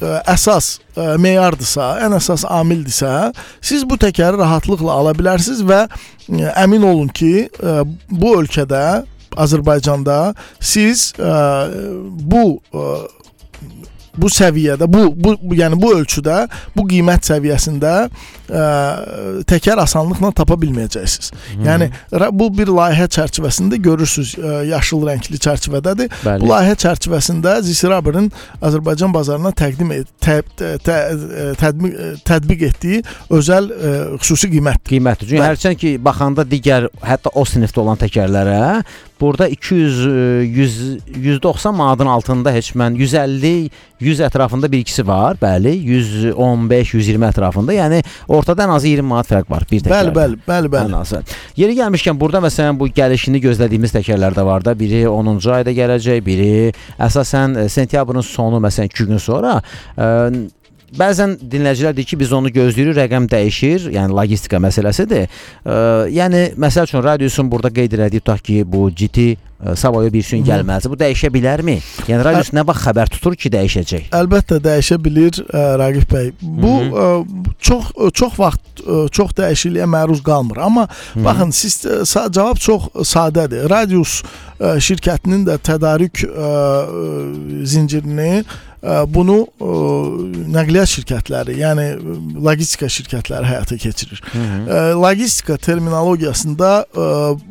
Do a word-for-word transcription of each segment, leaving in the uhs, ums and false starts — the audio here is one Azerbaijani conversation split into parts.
ə, əsas ə, meyardırsa, ən əsas amildirsə, siz bu təkəri rahatlıqla ala bilərsiniz və ə, əmin olun ki, ə, bu ölkədə, Azərbaycanda siz ə, bu ə, bu səviyyədə, bu, bu, yəni bu ölçüdə, bu qiymət səviyyəsində ə, təkər asanlıqla tapa bilməyəcəksiniz. Hmm. Yəni bu bir layihə çərçivəsində görürsüz, ə, yaşıl rəngli çərçivədədir. Bəli. Bu layihə çərçivəsində Zisraberin Azərbaycan bazarına təqdim et, tə, tə, tə, tədbiq, tədbiq etdiyi özəl ə, xüsusi qiymətdir. Qiymətdir. Çünki hərçənd ki, baxanda digər, hətta o sinifdə olan təkərlərə burada iki yüz, yüz, yüz doxsan manatın altında heç mən yüz əlli, yüz ətrafında bir ikisi var, bəli, yüz on beş, yüz iyirmi ətrafında, yəni ortada ən azı iyirmi manat fərq var bir təkərdə. Bəli, bəli, bəli, bəli. Yeri gəlmişkən burada məsələn bu gəlişini gözlədiyimiz təkərlər də var da, biri onuncu ayda gələcək, biri əsasən sentyabrın sonu, məsələn iki gün sonra. Ə, Bəzən dinləyicilər deyir ki, biz onu gözləyirik, rəqəm dəyişir, yəni logistika məsələsidir. Ə, yəni, məsəl üçün, radiusun burada qeyd elədiyi, tutaq ki, bu ciddi sabah bir gün gəlməlidir. Bu dəyişə bilərmi? Yəni, radius nə vaxt xəbər tutur ki, dəyişəcək? Əlbəttə, dəyişə bilir, ə, Raqif bəy. Bu, ə, çox, çox vaxt, ə, çox dəyişikliyə məruz qalmır. Amma, Hı-hı. baxın, siz, ə, cavab çox sadədir. Radius ə, şirkətinin də tədarük ə, zincirini, bunu ə, nəqliyyat şirkətləri, yəni logistika şirkətləri həyata keçirir. Hı -hı. Ə, logistika terminologiyasında ə,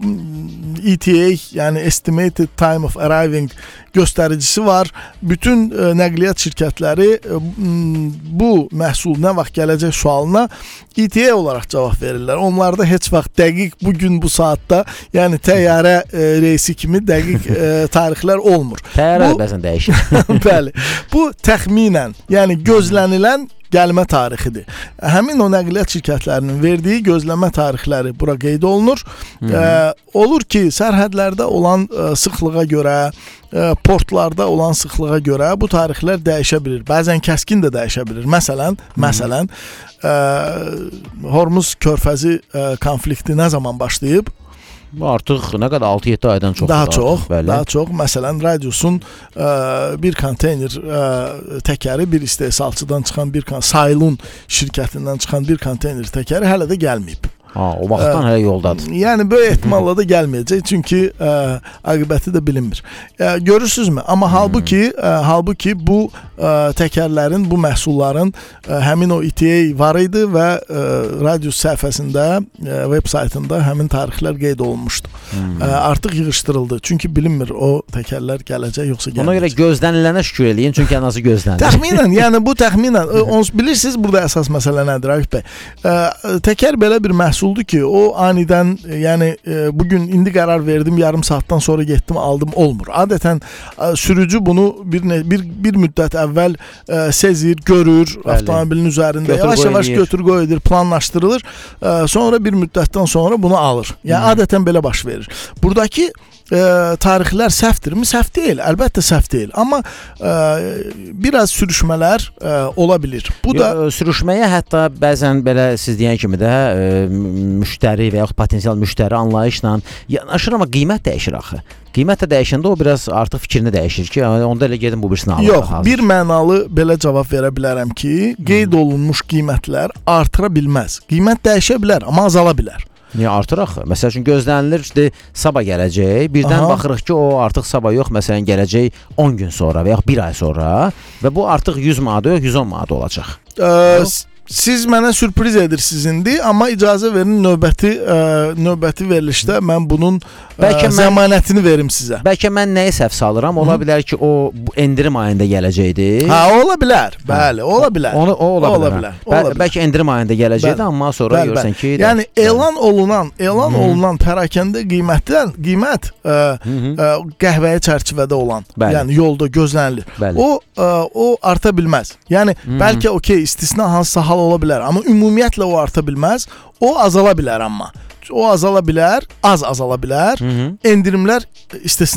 E T A, yəni Estimated Time of Arriving göstəricisi var. Bütün ə, nəqliyyat şirkətləri ə, bu məhsul nə vaxt gələcək sualına E T A olaraq cavab verirlər. Onlarda heç vaxt dəqiq bu gün bu saatda, yəni təyyarə ə, reysi kimi dəqiq ə, tarixlər olmur. Təyyarə bəzən dəyişir. Bəli. Bu təxminən, yəni gözlənilən gəlmə tarixidir. Həmin o nəqliyyat şirkətlərinin verdiyi gözləmə tarixləri bura qeyd olunur. Ə, olur ki, sərhədlərdə olan ə, sıxlığa görə, ə, portlarda olan sıxlığa görə bu tarixlər dəyişə bilir. Bəzən kəskin də dəyişə bilir. Məsələn, Hı -hı. məsələn, ə, Hormuz körfəzi ə, konflikti nə zaman başlayıb? Artıq nə qədər altı yeddi aydan çox. Daha çox, artıq, daha çox. Məsələn, radiusun ə, bir konteyner ə, təkəri, bir istehsalçıdan çıxan bir Saylun şirkətindən çıxan bir konteyner təkəri hələ də gəlməyib. Ha, o vaxtdan hələ yoldadır. Yəni böyük ehtimalla da gəlməyəcək, çünki ə, aqibəti də bilinmir. Ə, görürsünüzmü? Amma hmm. halbuki, ə, halbuki bu ə, təkərlərin, bu məhsulların ə, həmin o E T A var idi və ə, radius səhifəsində, ə, veb saytında həmin tarixlər qeyd olunmuşdu. Hmm. Ə, artıq yığışdırıldı. Çünki bilinmir o təkərlər gələcək yoxsa gəlməyəcək. Ona görə gözlənilənə şükür eləyin, çünki ən azı gözlənilir. Təxminən, yəni bu təxminən. Ons, bilirsiniz burada əsas məsələ nədir, Raqif bəy? Ə, təkər belə bir məhsul oldu ki, o anidən, yəni e, bugün indi qərar verdim, yarım saatdan sonra getdim, aldım, olmur. Adətən e, sürücü bunu bir bir bir müddət əvvəl e, sezir, görür, Bəli. avtomobilin üzərində yavaş-yavaş götür qoy edir, planlaşdırılır. E, sonra bir müddətdən sonra bunu alır. Yəni Hı. adətən belə baş verir. Buradakı e, tarixlər səhvdirmi? Səhv deyil. Əlbəttə səhv deyil. Amma e, biraz sürüşmələr e, ola bilir. Bu da Yo, sürüşməyə hətta bəzən belə siz deyən kimi də e, müştəri və yaxud potensial müştəri anlayışla yanaşır, amma qiymət dəyişir axı. Qiymət də dəyişəndə o biraz artıq fikrini dəyişir ki, onda elə gedin bu birisini alaq. Yox, hazır. Bir mənalı belə cavab verə bilərəm ki, qeyd olunmuş qiymətlər artıra bilməz. Qiymət dəyişə bilər, amma azala bilər. Niyə artır axı? Məsəl üçün gözlənilir işte, sabah gələcək. Birdən Aha. baxırıq ki, o artıq sabah yox, məsələn gələcək on gün sonra və yaxud bir ay sonra və bu artıq yüz manat yox, yüz on manat olacaq. Ə, Siz mənə sürpriz edirsiniz indi, amma icazə verin növbəti ə, növbəti verilişdə mən bunun ə, zəmanətini verim sizə. Bəlkə mən nəyi səhv salıram? Ola Hı. bilər ki, o endirim ayında gələcəkdir. Ha, ola bilər. Bəli, ola bilər. Onu o ola, ola bilər. bilər. Bəl ola bilər. Bəlkə endirim ayında gələcəkdir, amma sonra bəl, görürsən ki, yəni elan olunan, elan Hı. olunan pərakəndə qiymətdən, qiymət ə, ə, qəhvəyə çərçivədə olan, bəli. yəni yolda gözlənilir. Bəli. O ə, o arta bilməz. Yəni Hı. bəlkə okey, istisna hansısa hal ola bilər, amma ümumiyyətlə o arta bilməz. O azala bilər amma. O azala bilər, az azala bilər. Hı -hı. Endirimlər istisnadır.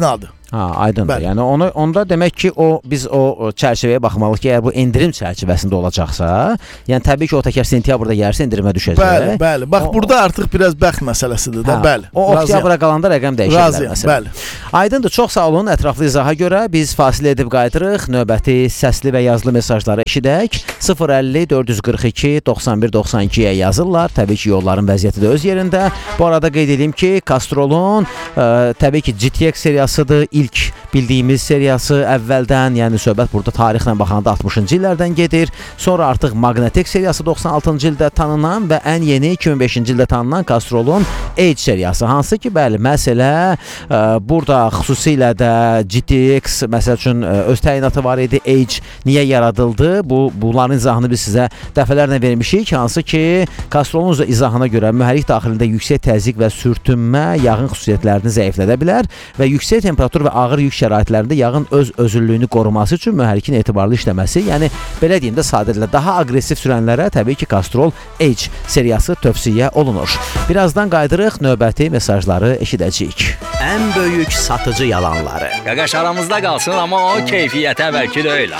Ha, aydındır. Bəli. Yəni onu onda demək ki, o biz o çərçivəyə baxmalıyıq ki, əgər bu endirim çərçivəsində olacaqsa, yəni təbii ki, o təkər sentyabrda gəlirsə endirimə düşəcək. Bəli, bəli. Bax o, burada artıq biraz bəxt məsələsidir də, hə, bəli. O oktyabra qalanda rəqəm dəyişə bilər məsələn. Bəli. Aydındır. Çox sağ olun ətraflı izaha görə. Biz fasilə edib qayıdırıq. Növbəti səsli və yazılı mesajları eşidək. sıfır əlli dörd yüz qırx iki doxsan bir doxsan ikiyə yazırlar. Təbii ki, yolların vəziyyəti də öz yerində. Bu arada qeyd edeyim ki, Castrol'un ə, təbii ki, G T X seriyasıdır. İlk bildiyimiz seriyası əvvəldən, yəni söhbət burada tarixlə baxanda altmışıncı illərdən gedir. Sonra artıq Magnetek seriyası doxsan altıncı ildə tanınan və ən yeni iki min beşinci ildə tanınan Castrol'un Edge seriyası. Hansı ki, bəli, məsələ ə, burada xüsusilə də G T X məsəl üçün ə, öz təyinatı var idi. Edge niyə yaradıldı? Bu bunların izahını biz sizə dəfələrlə vermişik. Hansı ki, Castrol'un izahına görə mühərrik daxilində yüksək təzyiq və sürtünmə yağın xüsusiyyətlərini zəiflədə bilər və yüksək temperatur və ağır yük şəraitlərində yağın öz özüllüyünü qoruması üçün mühərrikin etibarlı işləməsi, yəni belə deyim də sadəcə daha aqressiv sürənlərə təbii ki, Castrol Edge seriyası tövsiyə olunur. Birazdan qayıdırıq, növbəti mesajları eşidəcəyik. Ən böyük satıcı yalanları. Qaqaş aramızda qalsın, amma o keyfiyyətə əvvəlki deyil.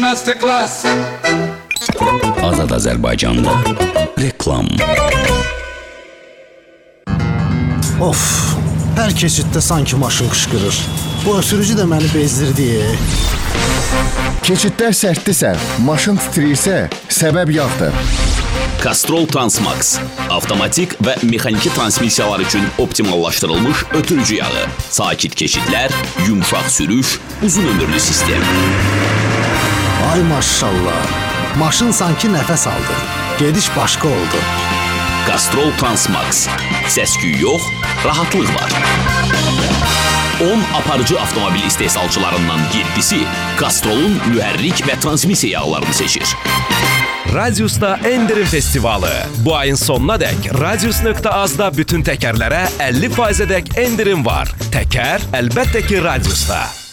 Azad Azərbaycanda reklam. Of, hər keçiddə sanki maşın qışqırır. Bu ötürücü də məni bezdirdi. Keçidlər sərtdirsə, maşın titriyirsə, səbəb yağdır. Castrol Transmax. Avtomatik və mexaniki transmissiyalar üçün optimallaşdırılmış ötürücü yağı. Sakit keçidlər, yumşaq sürüş, uzun ömürlü sistem. Ay maşallah, maşın sanki nəfəs aldı. Gediş başqa oldu. Castrol Transmax. Səs-küy yox, rahatlıq var. on aparıcı avtomobil istehsalçılarından yeddisi Castrol'un mühərrik və transmissiya yağlarını seçir. Radius'ta endirim festivalı. Bu ayın sonuna dək radius nöqtə azda bütün təkərlərə əlli faizədək endirim var. Təkər əlbəttə ki Radius'ta.